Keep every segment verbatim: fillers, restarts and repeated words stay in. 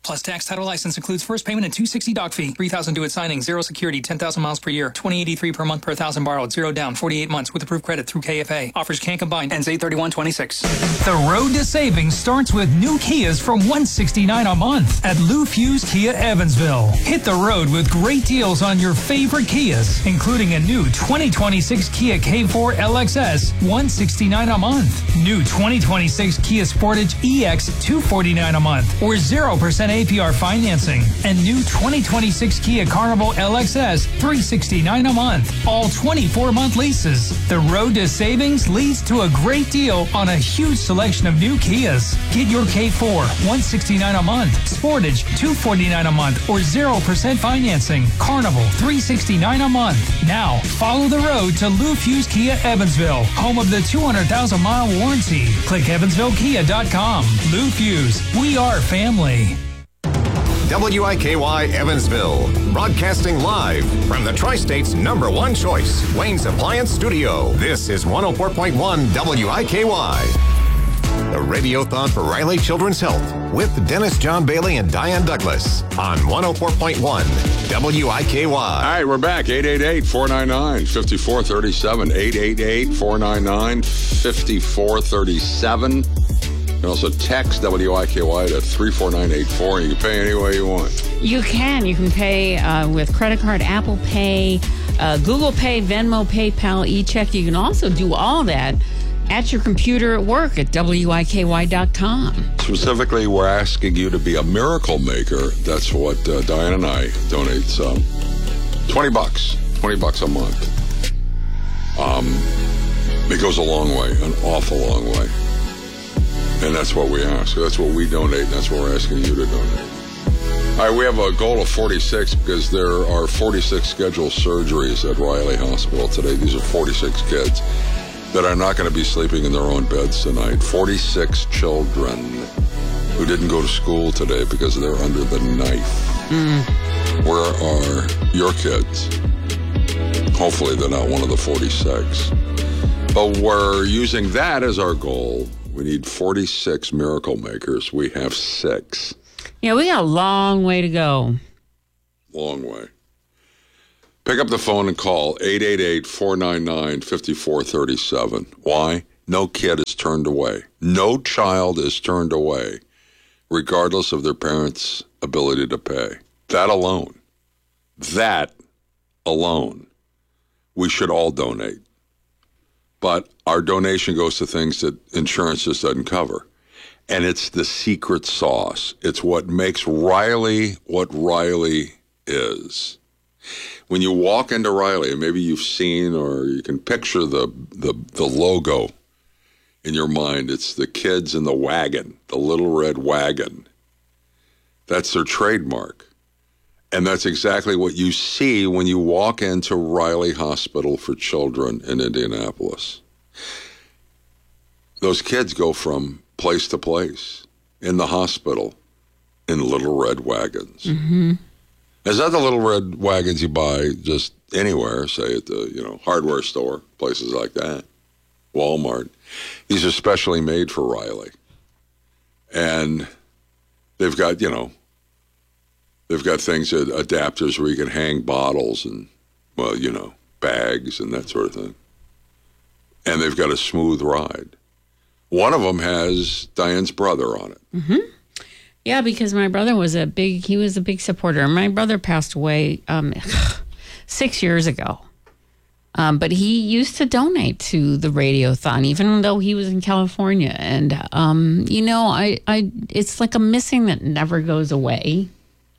Plus tax, title, license includes first payment and two hundred sixty doc fee. three thousand due at signing, zero security, ten thousand miles per year. twenty eighty-three per month per thousand borrowed, zero down, forty-eight months with approved credit through K F A. Offers can't combine. Ends eight thirty-one twenty-six. The road to savings starts with new Kias from one hundred sixty-nine dollars a month at Lou Fuse Kia Evansville. Hit the road with great deals on your favorite Kias, including a new twenty twenty-six Kia K four L X S, one hundred sixty-nine dollars a month. New twenty twenty-six Kia Sportage E X, two hundred forty-nine dollars a month, or zero percent A P R financing. And new twenty twenty-six Kia Carnival L X S, three hundred sixty-nine dollars a month. All twenty-four month leases. The road to savings leads to a great deal on a huge selection of new Kias. Get your K four, one hundred sixty-nine dollars a month. Sportage, two hundred forty-nine dollars a month, or zero percent financing. Carnival, three hundred sixty-nine dollars a month. Now, follow the road to Lou Fuse Kia Evansville, home of the two hundred thousand mile warranty. Click evansville kia dot com. Lou Fuse, we are family. W I K Y Evansville, broadcasting live from the Tri-State's number one choice, Wayne's Appliance Studio. This is one oh four point one W I K Y. The Radiothon for Riley Children's Health with Dennis John Bailey and Diane Douglas on one oh four point one W I K Y. All right, we're back. eight eight eight, four nine nine, five four three seven. eight eight eight, four nine nine, five four three seven. You can also text W I K Y to three four nine eight four. You can pay any way you want. You can. You can pay uh, with credit card, Apple Pay, uh, Google Pay, Venmo, PayPal, e-check. You can also do all that at your computer at work at W I K Y dot com. Specifically, we're asking you to be a miracle maker. That's what uh, Diane and I donate. So, twenty bucks. twenty bucks a month. Um, it goes a long way, an awful long way. And that's what we ask. That's what we donate, and that's what we're asking you to donate. All right, we have a goal of forty-six because there are forty-six scheduled surgeries at Riley Hospital today. These are forty-six kids that are not going to be sleeping in their own beds tonight. forty-six children who didn't go to school today because they're under the knife. Mm. Where are your kids? Hopefully they're not one of the forty-six. But we're using that as our goal. We need forty-six miracle makers. We have six. Yeah, we got a long way to go. Long way. Pick up the phone and call eight eight eight, four nine nine, five four three seven. Why? No kid is turned away. No child is turned away, regardless of their parents' ability to pay. That alone. That alone. We should all donate. But our donation goes to things that insurance just doesn't cover. And it's the secret sauce. It's what makes Riley what Riley is. When you walk into Riley, and maybe you've seen or you can picture the, the, the logo in your mind, it's the kids in the wagon, the little red wagon. That's their trademark. And that's exactly what you see when you walk into Riley Hospital for Children in Indianapolis. Those kids go from place to place in the hospital in little red wagons. Mm-hmm. Is that the little red wagons you buy just anywhere, say at the you know hardware store, places like that, Walmart? These are specially made for Riley. And they've got, you know, They've got things, uh, adapters where you can hang bottles and, well, you know, bags and that sort of thing. And they've got a smooth ride. One of them has Diane's brother on it. Mm-hmm. Yeah, because my brother was a big, he was a big supporter. My brother passed away um, six years ago. Um, but he used to donate to the Radiothon, even though he was in California. And, um, you know, I, I, it's like a missing that never goes away.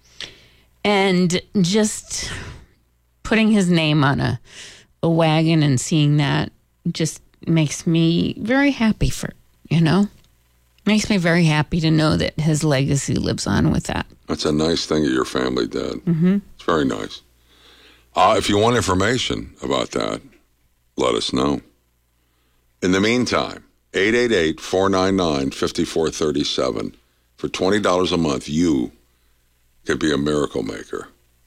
And just putting his name on a, a wagon and seeing that just makes me very happy for, you know, makes me very happy to know that his legacy lives on with that. That's a nice thing that your family did. Mm-hmm. It's very nice. Uh, if you want information about that, let us know. In the meantime, eight eight eight, four nine nine, five four three seven. For twenty dollars a month, you could be a miracle maker.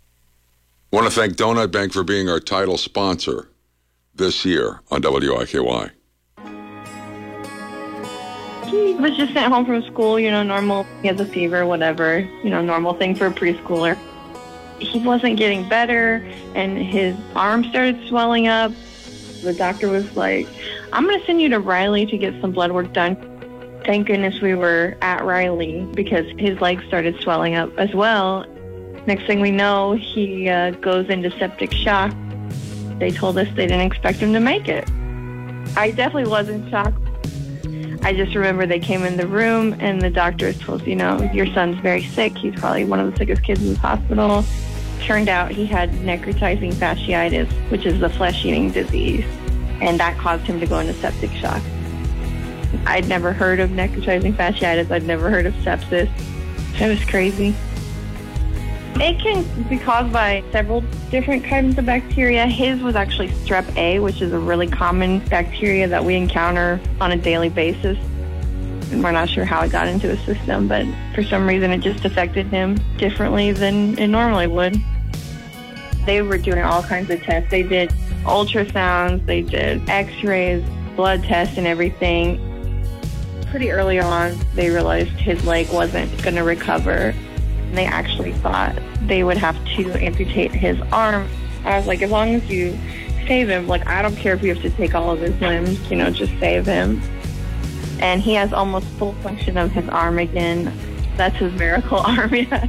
I want to thank Donut Bank for being our title sponsor this year on W I K Y. He was just sent home from school, you know, normal. He has a fever, whatever, you know, normal thing for a preschooler. He wasn't getting better, and his arm started swelling up. The doctor was like, I'm going to send you to Riley to get some blood work done. Thank goodness we were at Riley because his legs started swelling up as well. Next thing we know, he uh, goes into septic shock. They told us they didn't expect him to make it. I definitely was in shock. I just remember they came in the room and the doctors told us, you know, your son's very sick. He's probably one of the sickest kids in this hospital. Turned out he had necrotizing fasciitis, which is a flesh-eating disease, and that caused him to go into septic shock. I'd never heard of necrotizing fasciitis. I'd never heard of sepsis. It was crazy. It can be caused by several different kinds of bacteria. His was actually strep A, which is a really common bacteria that we encounter on a daily basis. And we're not sure how it got into his system, but for some reason it just affected him differently than it normally would. They were doing all kinds of tests. They did ultrasounds, they did x-rays, blood tests and everything. Pretty early on, they realized his leg wasn't going to recover. And they actually thought they would have to amputate his arm. I was like, as long as you save him, like, I don't care if you have to take all of his limbs, you know, just save him. And he has almost full function of his arm again. That's his miracle arm, yeah.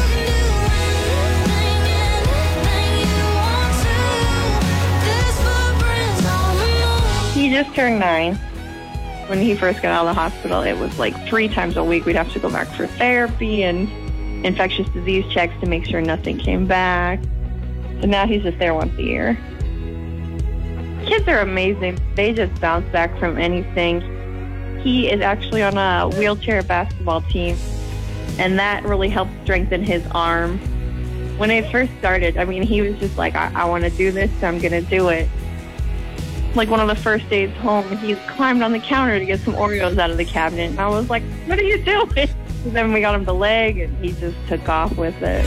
He just turned nine. When he first got out of the hospital, it was like three times a week we'd have to go back for therapy and infectious disease checks to make sure nothing came back. So now he's just there once a year. Kids are amazing. They just bounce back from anything. He is actually on a wheelchair basketball team, and that really helped strengthen his arm. When it first started, I mean, he was just like, I, I want to do this, so I'm going to do it. Like one of the first days home, he climbed on the counter to get some Oreos out of the cabinet. And I was like, what are you doing? And then we got him the leg, and he just took off with it.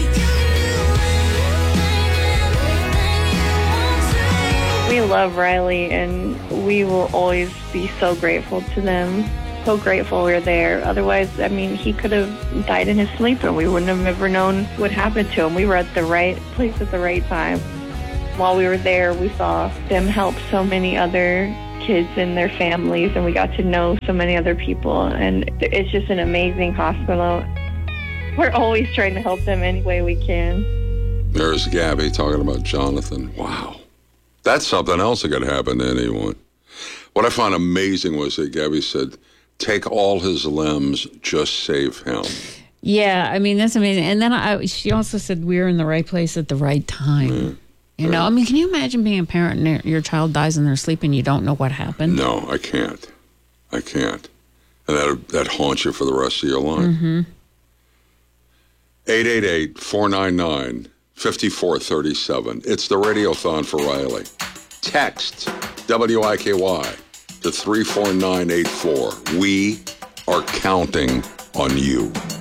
We love Riley, and we will always be so grateful to them. So grateful we're there. Otherwise, I mean, he could have died in his sleep, and we wouldn't have ever known what happened to him. We were at the right place at the right time. While we were there, we saw them help so many other kids and their families, and we got to know so many other people, and it's just an amazing hospital. We're always trying to help them any way we can. There's Gabby talking about Jonathan. Wow. That's something else that could happen to anyone. What I found amazing was that Gabby said, take all his limbs, just save him. Yeah, I mean, that's amazing. And then I, she also said we were in the right place at the right time. Mm. You know, I mean, can you imagine being a parent and your child dies in their sleep and you don't know what happened? No, I can't. I can't. And that that haunts you for the rest of your life. Mm-hmm. eight eight eight, four nine nine, five four three seven. It's the Radiothon for Riley. Text W I K Y to three four nine eight four. We are counting on you.